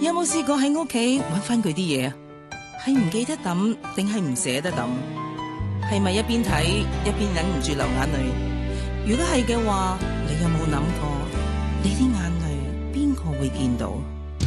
有冇試過喺屋企揾翻佢啲嘢啊？係唔記得抌定係唔捨得抌？係咪一邊睇一邊忍唔住流眼淚？如果係嘅話，你有冇諗過你啲眼淚邊個會見到？